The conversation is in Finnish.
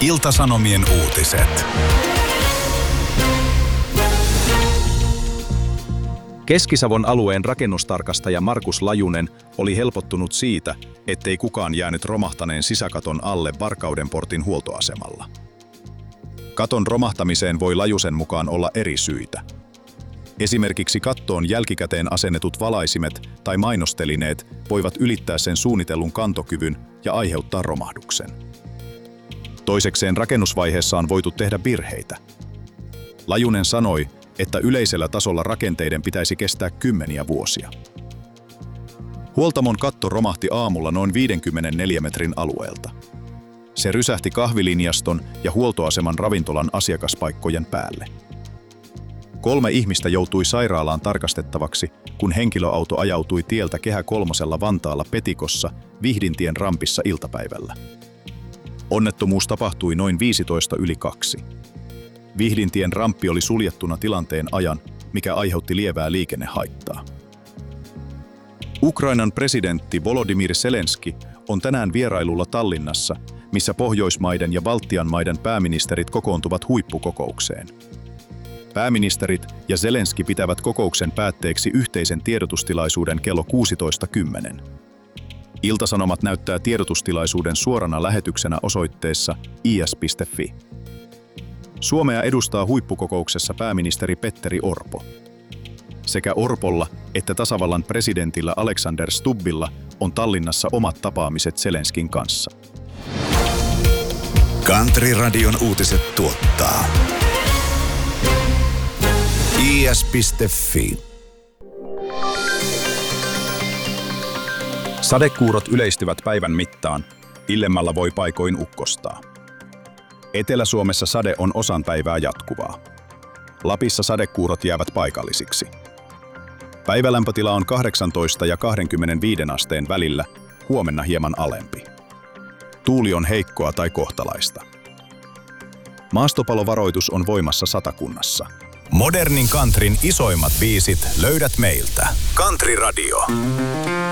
Ilta-Sanomien uutiset. Keski-Savon alueen rakennustarkastaja Markus Lajunen oli helpottunut siitä, ettei kukaan jäänyt romahtaneen sisäkaton alle Varkaudenportin huoltoasemalla. Katon romahtamiseen voi Lajusen mukaan olla eri syitä. Esimerkiksi kattoon jälkikäteen asennetut valaisimet tai mainostelineet voivat ylittää sen suunnitellun kantokyvyn ja aiheuttaa romahduksen. Toisekseen rakennusvaiheessa on voitu tehdä virheitä. Lajunen sanoi, että yleisellä tasolla rakenteiden pitäisi kestää kymmeniä vuosia. Huoltamon katto romahti aamulla noin 54 metrin alueelta. Se rysähti kahvilinjaston ja huoltoaseman ravintolan asiakaspaikkojen päälle. 3 ihmistä joutui sairaalaan tarkastettavaksi, kun henkilöauto ajautui tieltä Kehä kolmosella Vantaalla Petikossa Vihdintien rampissa iltapäivällä. Onnettomuus tapahtui noin 2:15. Vihdintien ramppi oli suljettuna tilanteen ajan, mikä aiheutti lievää liikennehaittaa. Ukrainan presidentti Volodymyr Zelenski on tänään vierailulla Tallinnassa, missä Pohjoismaiden ja Baltian maiden pääministerit kokoontuvat huippukokoukseen. Pääministerit ja Zelenski pitävät kokouksen päätteeksi yhteisen tiedotustilaisuuden kello 16:10. Ilta-Sanomat näyttää tiedotustilaisuuden suorana lähetyksenä osoitteessa is.fi. Suomea edustaa huippukokouksessa pääministeri Petteri Orpo. Sekä Orpolla että tasavallan presidentillä Alexander Stubbilla on Tallinnassa omat tapaamiset Zelenskin kanssa. Country-radion uutiset tuottaa is.fi. Sadekuurot yleistyvät päivän mittaan, illemmällä voi paikoin ukkostaa. Etelä-Suomessa sade on osan päivää jatkuvaa. Lapissa sadekuurot jäävät paikallisiksi. Päivälämpötila on 18 ja 25 asteen välillä, huomenna hieman alempi. Tuuli on heikkoa tai kohtalaista. Maastopalovaroitus on voimassa Satakunnassa. Modernin countryn isoimmat biisit löydät meiltä. Country Radio.